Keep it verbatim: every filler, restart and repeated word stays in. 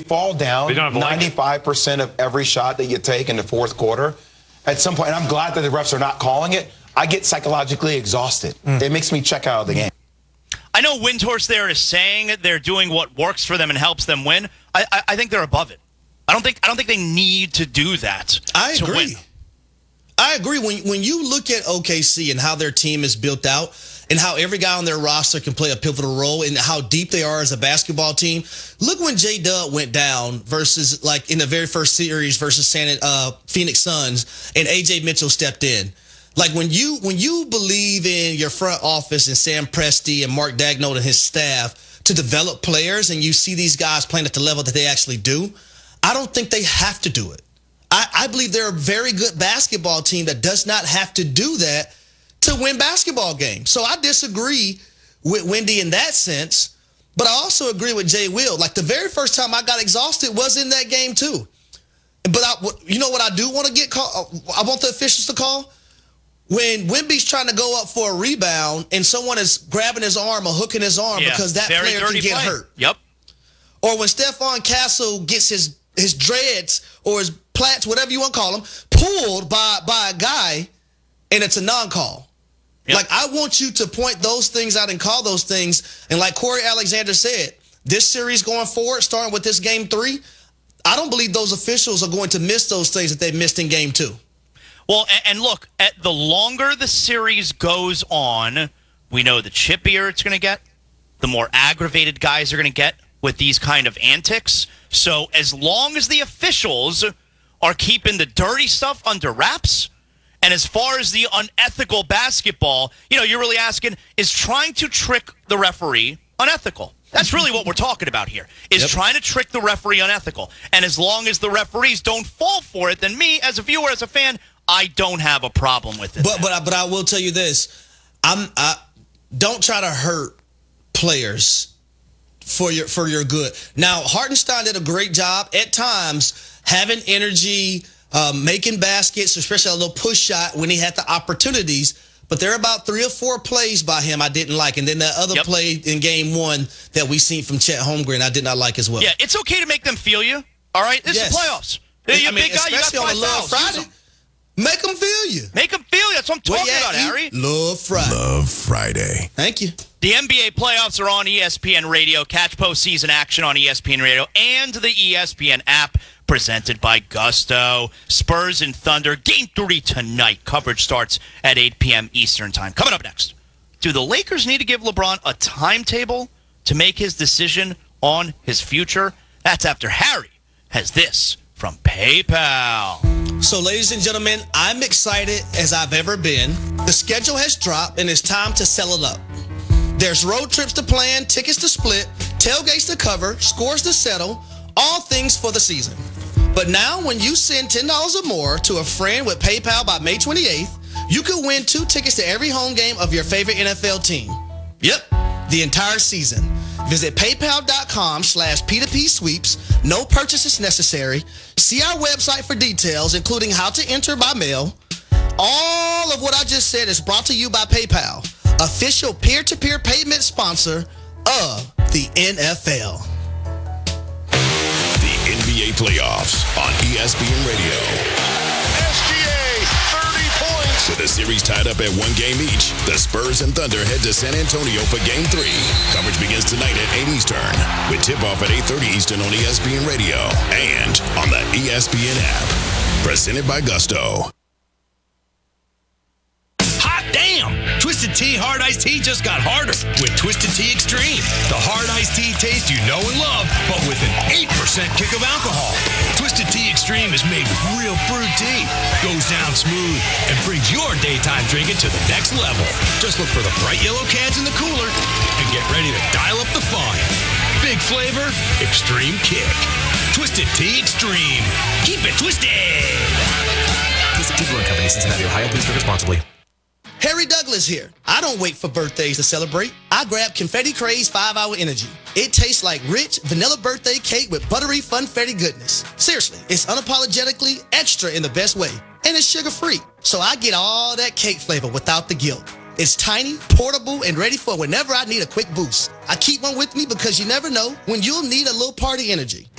fall down ninety-five percent of every shot that you take in the fourth quarter, at some point, and I'm glad that the refs are not calling it, I get psychologically exhausted. Mm. It makes me check out of the game. I know Windhorst there is saying they're doing what works for them and helps them win. I, I, I think they're above it. I don't think I don't think they need to do that. I to agree. Win. I agree. When when you look at O K C and how their team is built out and how every guy on their roster can play a pivotal role and how deep they are as a basketball team, look when J-Dub went down versus like in the very first series versus San, uh, Phoenix Suns and A J Mitchell stepped in. Like when you when you believe in your front office and Sam Presti and Mark Daigneault and his staff to develop players and you see these guys playing at the level that they actually do, I don't think they have to do it. I, I believe they're a very good basketball team that does not have to do that to win basketball games. So I disagree with Wendy in that sense, but I also agree with Jay Will. Like the very first time I got exhausted was in that game too. But I, you know what I do want to get called? I want the officials to call? When Wemby's trying to go up for a rebound and someone is grabbing his arm or hooking his arm yeah, because that player can get play. hurt. Yep. Or when Stephon Castle gets his his dreads or his plaits, whatever you want to call them, pulled by, by a guy, and it's a non-call. Yep. Like, I want you to point those things out and call those things. And like Corey Alexander said, this series going forward, starting with this game three, I don't believe those officials are going to miss those things that they missed in game two. Well, and look, at the longer the series goes on, we know the chippier it's going to get, the more aggravated guys are going to get with these kind of antics. So as long as the officials are keeping the dirty stuff under wraps, and as far as the unethical basketball, you know, you're really asking, is trying to trick the referee unethical? That's really what we're talking about here, is yep. trying to trick the referee unethical. And as long as the referees don't fall for it, then me, as a viewer, as a fan, I don't have a problem with it. But but I, but I will tell you this. I'm I don't try to hurt players for your for your good. Now, Hartenstein did a great job at times having energy, um, making baskets, especially a little push shot when he had the opportunities. But there are about three or four plays by him I didn't like. And then that other yep. play in game one that we seen from Chet Holmgren I did not like as well. Yeah, it's okay to make them feel you. All right? This yes. is playoffs. You're a big guy, you got five fouls. Friday. Make them feel you. Make them feel you. That's what I'm talking yeah, about, Harry. Love Friday. Love Friday. Thank you. The N B A playoffs are on E S P N Radio. Catch postseason action on E S P N Radio and the E S P N app, presented by Gusto. Spurs and Thunder, game three tonight. Coverage starts at eight p.m. Eastern time. Coming up next, do the Lakers need to give LeBron a timetable to make his decision on his future? That's after Harry has this from PayPal. So, ladies and gentlemen, I'm excited as I've ever been. The schedule has dropped, and it's time to sell it up. There's road trips to plan, tickets to split, tailgates to cover, scores to settle, all things for the season. But now, when you send ten dollars or more to a friend with PayPal by May twenty-eighth, you could win two tickets to every home game of your favorite N F L team. Yep, the entire season. Visit paypal.com slash P2P sweeps. No purchases necessary. See our website for details, including how to enter by mail. All of what I just said is brought to you by PayPal, official peer-to-peer payment sponsor of the N F L. The N B A playoffs on E S P N Radio. S G A, thirty points. With the series tied up at one game each, the Spurs and Thunder head to San Antonio for game three. Coverage begins tonight at eight Eastern, with tip-off at eight thirty Eastern on E S P N Radio and on the E S P N app. Presented by Gusto. Hot damn! Twisted Tea Hard Iced Tea just got harder with Twisted Tea Extreme. The hard iced tea taste you know and love, but with an eight percent kick of alcohol. Twisted Tea Extreme is made with real fruit tea, goes down smooth, and brings your daytime drinking to the next level. Just look for the bright yellow cans in the cooler and get ready to dial up the fun. Big flavor, extreme kick. Twisted Tea Extreme. Keep it twisted! Twisted Tea Brewing Company, Cincinnati, Ohio. Please drink responsibly. Harry Douglas here. I don't wait for birthdays to celebrate. I grab Confetti Craze five hour Energy. It tastes like rich vanilla birthday cake with buttery funfetti goodness. Seriously, it's unapologetically extra in the best way. And it's sugar-free, so I get all that cake flavor without the guilt. It's tiny, portable, and ready for whenever I need a quick boost. I keep one with me because you never know when you'll need a little party energy.